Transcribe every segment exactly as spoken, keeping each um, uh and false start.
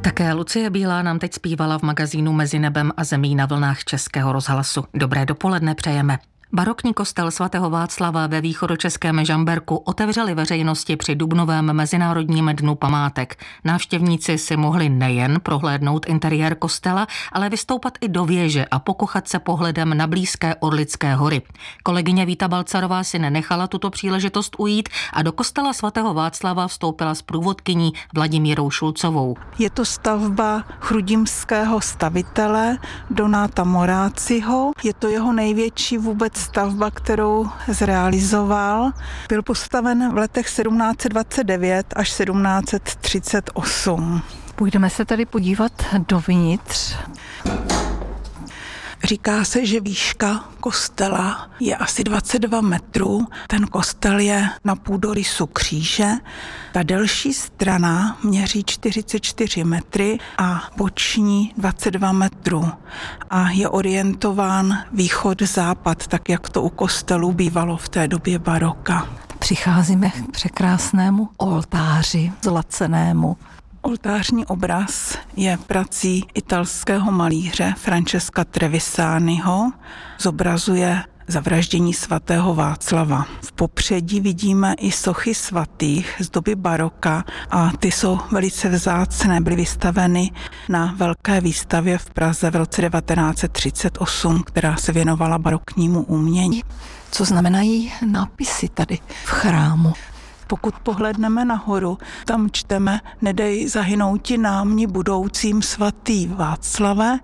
Také Lucie Bílá nám teď zpívala v magazínu Mezi nebem a zemí na vlnách Českého rozhlasu. Dobré dopoledne přejeme. Barokní kostel svatého Václava ve východočeském Žamberku otevřeli veřejnosti při dubnovém Mezinárodním dnu památek. Návštěvníci si mohli nejen prohlédnout interiér kostela, ale vystoupat i do věže a pokochat se pohledem na blízké Orlické hory. Kolegyně Víta Balcarová si nenechala tuto příležitost ujít a do kostela svatého Václava vstoupila s průvodkyní Vladimírou Šulcovou. Je to stavba chrudimského stavitele Donáta Moráciho. Je to jeho největší vůbec stavba, kterou zrealizoval. Byl postaven v letech sedmnáct set dvacet devět až sedmnáct set třicet osm. Půjdeme se tady podívat dovnitř. Říká se, že výška kostela je asi dvacet dva metrů. Ten kostel je na půdorysu kříže. Ta delší strana měří čtyřicet čtyři metry a boční dvacet dva metrů. A je orientován východ-západ, tak jak to u kostelů bývalo v té době baroka. Přicházíme k překrásnému oltáři zlacenému. Oltářní obraz je prací italského malíře Francesca Trevisaniho. Zobrazuje zavraždění svatého Václava. V popředí vidíme i sochy svatých z doby baroka a ty jsou velice vzácné, byly vystaveny na velké výstavě v Praze v roce devatenáct set třicet osm, která se věnovala baroknímu umění. Co znamenají nápisy tady v chrámu? Pokud pohledneme nahoru, tam čteme Nedej zahynouti námni budoucím svatý Václave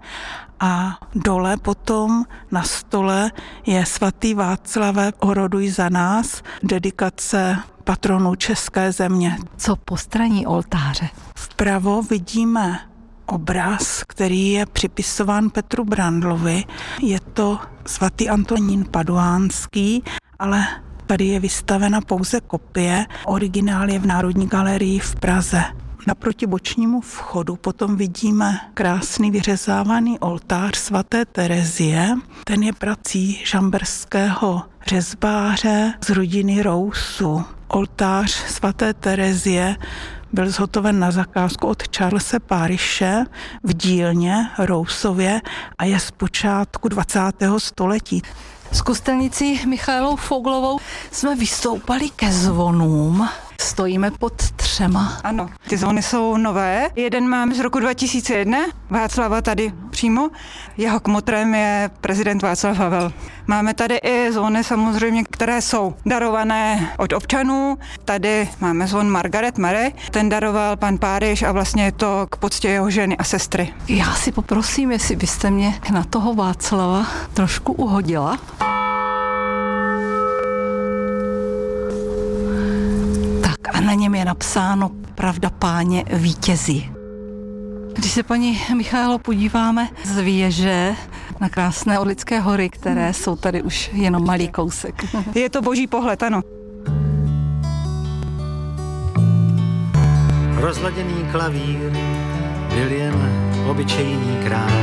a dole potom na stole je svatý Václave, oroduj za nás, dedikace patronu české země. Co postraní oltáře? Vpravo vidíme obraz, který je připisován Petru Brandlovi. Je to svatý Antonín Paduánský, ale tady je vystavena pouze kopie, originál je v Národní galerii v Praze. Naproti bočnímu vchodu potom vidíme krásný vyřezávaný oltář svaté Terezie. Ten je prací žamberského řezbáře z rodiny Rousu. Oltář svaté Terezie byl zhotoven na zakázku od Charlese Parishe v dílně Rousově a je z počátku dvacátého století. S kostelnicí Michaelou Foglovou jsme vystoupali ke zvonům. Stojíme pod třema. Ano, ty zvony jsou nové. Jeden máme z roku dva tisíce jedna, Václava tady přímo. Jeho kmotrem je prezident Václav Havel. Máme tady i zvony samozřejmě, které jsou darované od občanů. Tady máme zvon Margaret Mary, ten daroval pan Páriš a vlastně je to k poctě jeho ženy a sestry. Já si poprosím, jestli byste mě na toho Václava trošku uhodila. A na něm je napsáno Pravda páně vítězí. Když se, paní Michaelo, podíváme z věže na krásné Orlické hory, které jsou tady už jenom malý kousek. Je to boží pohled, ano. Rozladěný klavír byl jen obyčejný král.